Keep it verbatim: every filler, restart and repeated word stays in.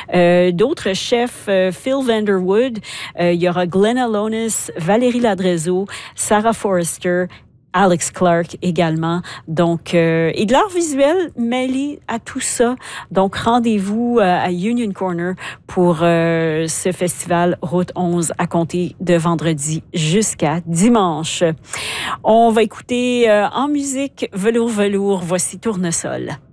Euh, d'autres chefs, euh, Phil Vanderwood, euh, il y aura Glenn Alonis, Valérie Ladrezeau, Sarah Forrester, Alex Clark également. Donc, euh, et de l'art visuel mêlé à tout ça. Donc, rendez-vous euh, à Union Corner pour euh, ce festival Route onze à compter de vendredi jusqu'à dimanche. On va écouter euh, en musique Velours Velours. Voici Tournesol.